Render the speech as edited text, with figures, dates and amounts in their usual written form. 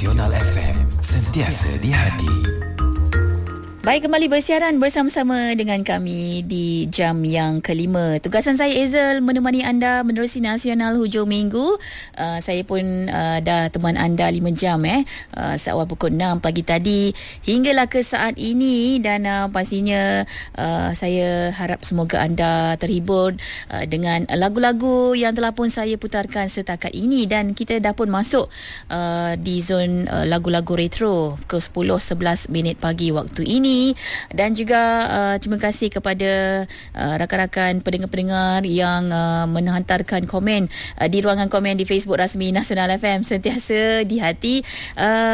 Nasional FM, sentiasa di hati. Baik, kembali bersiaran bersama-sama dengan kami di jam yang kelima. Tugasan saya Ezel menemani anda menerusi Nasional hujung minggu. Saya pun dah teman anda 5 jam seawal pukul 6 pagi tadi hinggalah ke saat ini, dan pastinya saya harap semoga anda terhibur dengan lagu-lagu yang telah pun saya putarkan setakat ini, dan kita dah pun masuk di zon lagu-lagu retro ke 10-11 minit pagi waktu ini. Dan juga terima kasih kepada rakan-rakan pendengar-pendengar yang menghantarkan komen di ruangan komen di Facebook rasmi Nasional FM, sentiasa di hati.